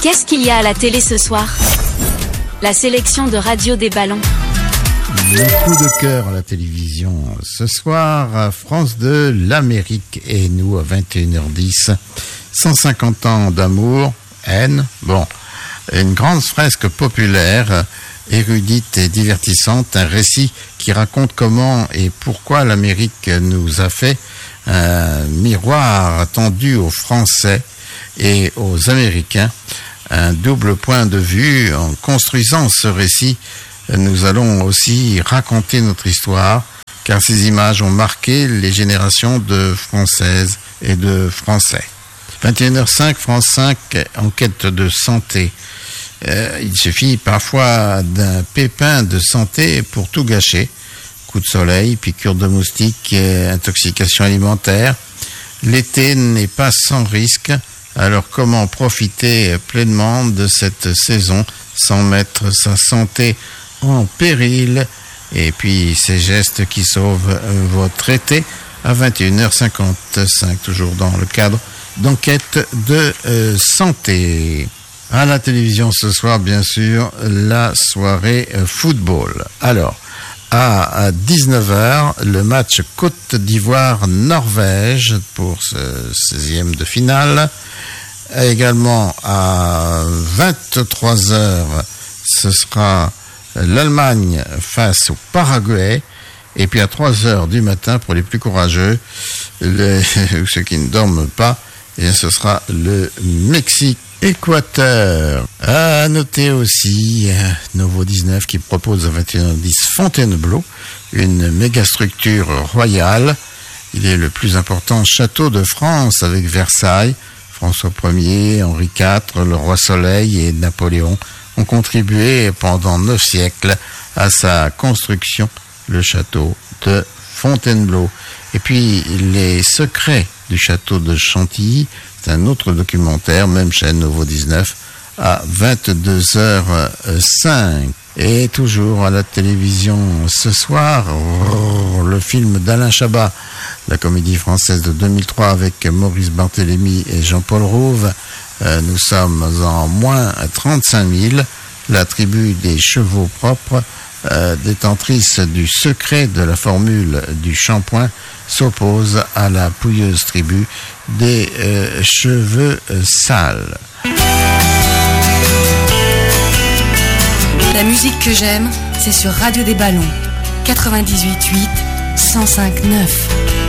Qu'est-ce qu'il y a à la télé ce soir? La sélection de Radio des Ballons. Le coup de cœur à la télévision ce soir, France 2, l'Amérique et nous à 21h10. 150 ans d'amour, haine, bon, une grande fresque populaire, érudite et divertissante, un récit qui raconte comment et pourquoi l'Amérique nous a fait un miroir tendu aux Français et aux Américains, un double point de vue. En construisant ce récit, nous allons aussi raconter notre histoire, car ces images ont marqué les générations de Françaises et de Français. 21h05, France 5, enquête de santé. Il suffit parfois d'un pépin de santé pour tout gâcher. Coup de soleil, piqûre de moustique, intoxication alimentaire. L'été n'est pas sans risque, alors comment profiter pleinement de cette saison sans mettre sa santé en péril? Et puis ces gestes qui sauvent votre été à 21h55, toujours dans le cadre d'enquête de santé. À la télévision ce soir, bien sûr, la soirée football. Alors, à 19h, le match Côte d'Ivoire-Norvège pour ce 16e de finale. Également à 23h, ce sera l'Allemagne face au Paraguay. Et puis à 3h du matin, pour les plus courageux, ceux qui ne dorment pas, et ce sera le Mexique-Équateur. À noter aussi Novo 19 qui propose à 21h10 Fontainebleau, une méga structure royale. Il est le plus important château de France avec Versailles. François Ier, Henri IV, le roi Soleil et Napoléon ont contribué pendant 9 siècles à sa construction, le château de Fontainebleau. Et puis les secrets du château de Chantilly, c'est un autre documentaire, même chaîne Novo 19, à 22h05. Et toujours à la télévision ce soir, le film d'Alain Chabat, la comédie française de 2003 avec Maurice Barthélémy et Jean-Paul Rouve. Nous sommes en moins 35 000. La tribu des chevaux propres, détentrice du secret de la formule du shampoing, s'oppose à la pouilleuse tribu des cheveux sales. La musique que j'aime, c'est sur Radio des Ballons. 98.8, 105.9.